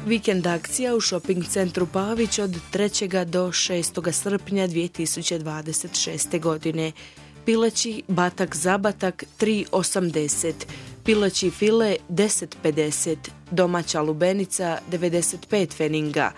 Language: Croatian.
Vikend akcija u shopping centru Pavić od 3. do 6. srpnja 2026. godine. Pileći batak zabatak 3,80, pileći file 10,50, domaća lubenica 95 feninga,